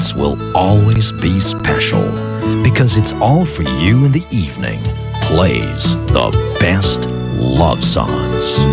Christmas will always be special because it's all for you in the evening. Plays the best love songs.